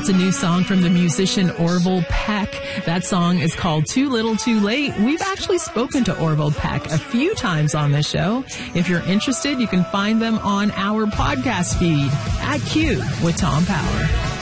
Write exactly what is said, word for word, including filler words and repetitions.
That's a new song from the musician Orville Peck. That song is called Too Little Too Late. We've actually spoken to Orville Peck a few times on this show. If you're interested, you can find them on our podcast feed at Q with Tom Power.